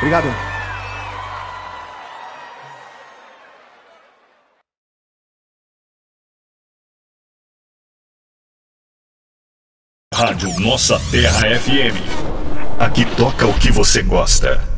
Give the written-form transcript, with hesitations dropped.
Obrigado. Rádio Nossa Terra FM. Aqui toca o que você gosta.